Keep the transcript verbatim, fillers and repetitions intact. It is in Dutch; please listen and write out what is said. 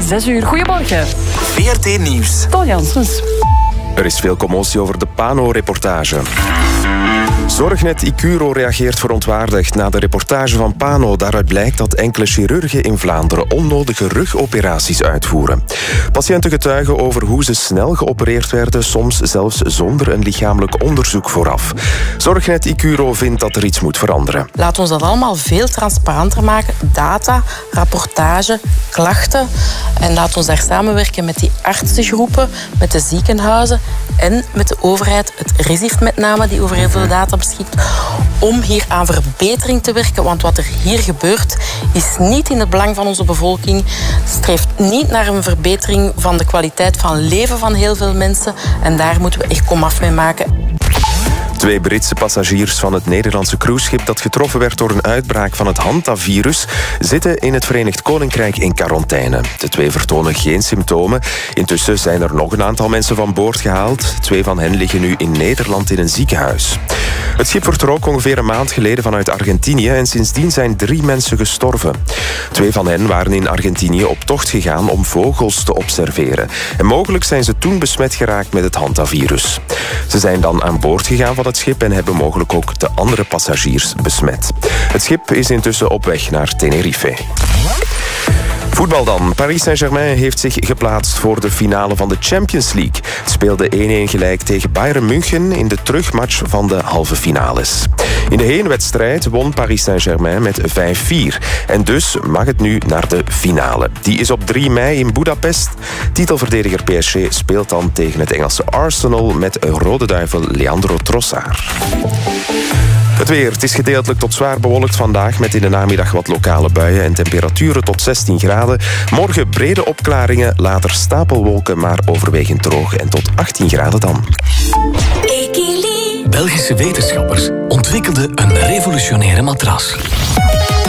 zes uur. Goedemorgen. V R T Nieuws. Ton Janssens. Er is veel commotie over de Pano-reportage. Zorgnet Icuro reageert verontwaardigd na de reportage van Pano. Daaruit blijkt dat enkele chirurgen in Vlaanderen onnodige rugoperaties uitvoeren. Patiënten getuigen over hoe ze snel geopereerd werden, soms zelfs zonder een lichamelijk onderzoek vooraf. Zorgnet Icuro vindt dat er iets moet veranderen. Laat ons dat allemaal veel transparanter maken. Data, rapportage, klachten. En laat ons daar samenwerken met die artsengroepen, met de ziekenhuizen en met de overheid, het RISIF met name, die over heel veel data beschikt, om hier aan verbetering te werken. Want wat er hier gebeurt, is niet in het belang van onze bevolking, streeft niet naar een verbetering van de kwaliteit van leven van heel veel mensen. En daar moeten we echt komaf mee maken. Twee Britse passagiers van het Nederlandse cruiseschip dat getroffen werd door een uitbraak van het hantavirus zitten in het Verenigd Koninkrijk in quarantaine. De twee vertonen geen symptomen. Intussen zijn er nog een aantal mensen van boord gehaald. Twee van hen liggen nu in Nederland in een ziekenhuis. Het schip vertrok ongeveer een maand geleden vanuit Argentinië en sindsdien zijn drie mensen gestorven. Twee van hen waren in Argentinië op tocht gegaan om vogels te observeren. En mogelijk zijn ze toen besmet geraakt met het hantavirus. Ze zijn dan aan boord gegaan van het schip en hebben mogelijk ook de andere passagiers besmet. Het schip is intussen op weg naar Tenerife. Voetbal dan. Paris Saint-Germain heeft zich geplaatst voor de finale van de Champions League. Het speelde één-één gelijk tegen Bayern München in de terugmatch van de halve finales. In de heenwedstrijd won Paris Saint-Germain met vijf vier. En dus mag het nu naar de finale. Die is op drie mei in Budapest. Titelverdediger P S G speelt dan tegen het Engelse Arsenal met rode duivel Leandro Trossard. Het weer. Het is gedeeltelijk tot zwaar bewolkt vandaag met in de namiddag wat lokale buien en temperaturen tot zestien graden. Morgen brede opklaringen, later stapelwolken, maar overwegend droog en tot achttien graden dan. Belgische wetenschappers ontwikkelden een revolutionaire matras.